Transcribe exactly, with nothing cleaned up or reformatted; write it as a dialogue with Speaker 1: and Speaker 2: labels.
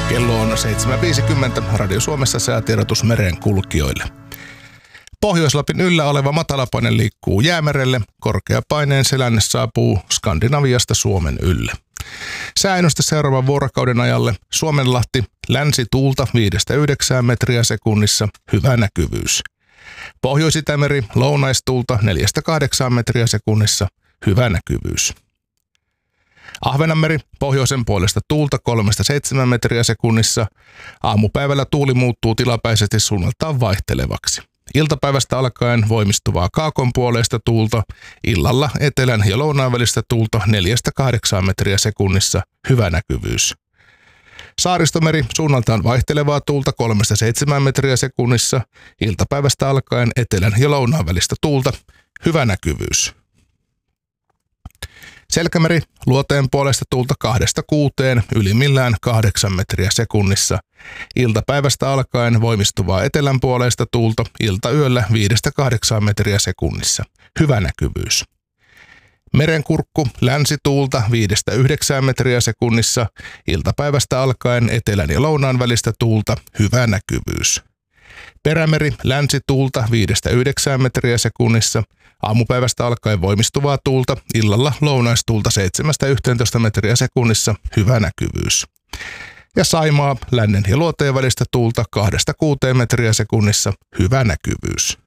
Speaker 1: Kello on seitsemän viisikymmentä. Radio Suomessa säätiedotus merenkulkijoille. Pohjois-Lapin yllä oleva matalapaine liikkuu Jäämerelle. Korkeapaineen selänne saapuu Skandinaviasta Suomen ylle. Sääennuste seuraavan vuorokauden ajalle: Suomenlahti, länsituulta viidestä yhdeksään metriä sekunnissa, hyvä näkyvyys. Pohjois-Itämeri, lounaistuulta neljästä kahdeksaan metriä sekunnissa, hyvä näkyvyys. Ahvenanmeri, pohjoisen puolesta tuulta kolmesta seitsemään metriä sekunnissa. Aamupäivällä tuuli muuttuu tilapäisesti suunnaltaan vaihtelevaksi. Iltapäivästä alkaen voimistuvaa kaakon puoleista tuulta, illalla etelän ja lounaan välistä tuulta neljästä kahdeksaan metriä sekunnissa, hyvä näkyvyys. Saaristomeri, suunnaltaan vaihtelevaa tuulta kolmesta seitsemään metriä sekunnissa, iltapäivästä alkaen etelän ja lounaan välistä tuulta, hyvä näkyvyys. Selkämeri, luoteen puolesta tuulta kahdesta kuuteen, ylimmillään kahdeksan metriä sekunnissa. Iltapäivästä alkaen voimistuvaa etelän puoleista tuulta, iltayöllä viidestä kahdeksaan metriä sekunnissa. Hyvä näkyvyys. Merenkurkku, länsituulta viidestä yhdeksään metriä sekunnissa. Iltapäivästä alkaen etelän ja lounaan välistä tuulta, hyvä näkyvyys. Perämeri, länsituulta viidestä yhdeksään metriä sekunnissa. Aamupäivästä alkaen voimistuvaa tuulta, illalla lounaistuulta seitsemästä yhteentoista metriä sekunnissa, hyvä näkyvyys. Ja Saimaa, lännen ja luoteen välistä tuulta kahdesta kuuteen metriä sekunnissa, hyvä näkyvyys.